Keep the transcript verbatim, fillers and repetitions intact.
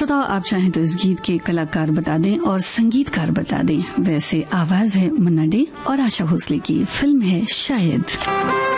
श्रोताओं, आप चाहें तो इस गीत के कलाकार बता दें और संगीतकार बता दें। वैसे आवाज है मन्ना डे और आशा भोसले की। फिल्म है शायद।